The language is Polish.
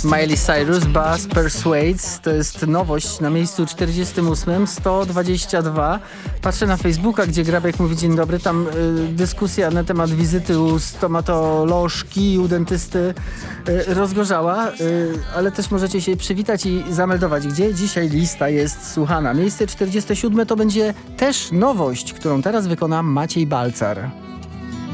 Miley Cyrus, Bass Persuades, to jest nowość na miejscu 48, 122. Patrzę na Facebooka, gdzie Grabek mówi dzień dobry, tam dyskusja na temat wizyty u stomatolożki, u dentysty rozgorzała, ale też możecie się przywitać i zameldować, gdzie dzisiaj lista jest słuchana. Miejsce 47 to będzie też nowość, którą teraz wykona Maciej Balcar.